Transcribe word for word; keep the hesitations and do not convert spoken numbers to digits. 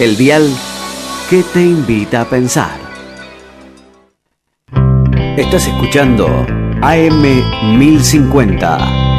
El dial que te invita a pensar. Estás escuchando A M mil cincuenta.